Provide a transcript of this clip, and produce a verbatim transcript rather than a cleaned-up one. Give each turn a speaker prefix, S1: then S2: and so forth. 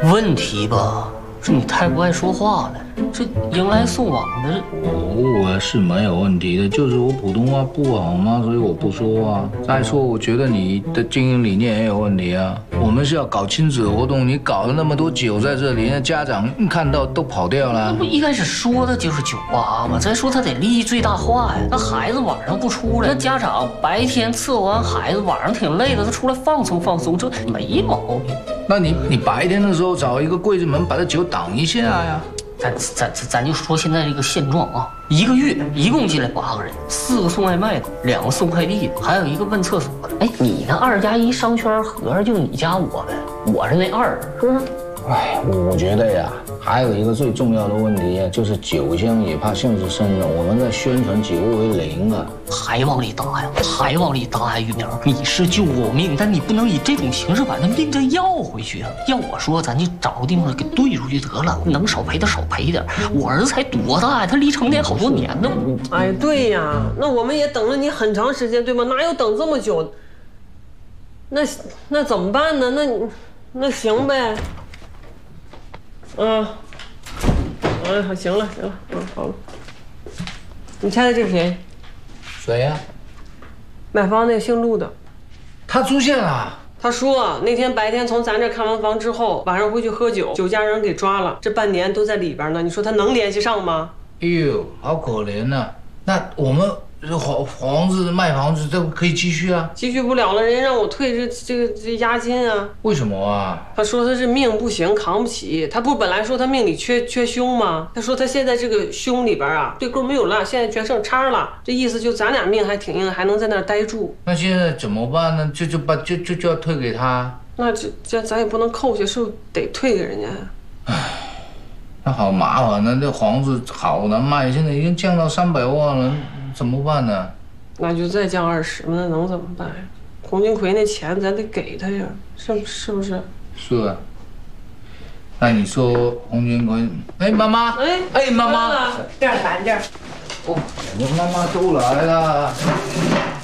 S1: 问题吧，是你太不爱说话了。这迎来送往的，
S2: 我是没有问题的，就是我普通话不好嘛，所以我不说啊。再说，我觉得你的经营理念也有问题啊。我们是要搞亲子活动，你搞了那么多酒在这里，那家长看到都跑掉了。
S1: 不一开始说的就是酒吧嘛，再说他得利益最大化呀。那孩子晚上不出来，那家长白天伺候完孩子，晚上挺累的，他出来放松放松，这没毛病。
S2: 那你你白天的时候找一个柜子门把这酒挡一下呀。
S1: 咱咱咱就说现在这个现状啊，一个月一共进来八个人，四个送外卖的，两个送快递的，还有一个问厕所的。哎，你那二加一商圈合着就你加我呗，我是那二，是不是？
S2: 哎，我觉得呀，还有一个最重要的问题就是酒香也怕巷子深了。我们在宣传酒为零啊，
S1: 还往里搭呀，还往里搭呀，玉明，你是救我命，但你不能以这种形式把那命再要回去啊！要我说，咱就找个地方给兑出去得了，能少赔的少赔点。我儿子才多大呀？他离成年好多年呢。
S3: 哎，对呀，那我们也等了你很长时间，对吗？哪有等这么久？那那怎么办呢？那那行呗。嗯，嗯，行了行了，嗯，好了。你猜猜这是谁？
S2: 谁呀？
S3: 买房那个姓陆的。
S2: 他出现了。
S3: 他说那天白天从咱这看完房之后，晚上回去喝酒，酒驾人给抓了，这半年都在里边呢。你说他能联系上吗？
S2: 哎呦，好可怜呐、啊！那我们房房子卖房子这可以继续啊？
S3: 继续不了了，人家让我退这这个这押金啊。
S2: 为什么啊？
S3: 他说他是命不行，扛不起。他不本来说他命里缺缺凶吗？他说他现在这个凶里边啊，对勾没有了，现在全剩叉了。这意思就咱俩命还挺硬，还能在那儿待住。
S2: 那现在怎么办呢？就就把就就就要退给他？
S3: 那这这咱也不能扣下，是不是得退给人家？
S2: 唉，那好麻烦呢，这房子好难卖，现在已经降到三百万了，怎么办呢？
S3: 那就再降二十，那能怎么办呀？洪金奎那钱咱得给他呀，是是不是？
S2: 是啊。那你说洪金奎？哎，妈妈！
S3: 哎
S2: 哎，妈妈！
S3: 这儿来这儿。
S2: 哦，我妈妈都来了。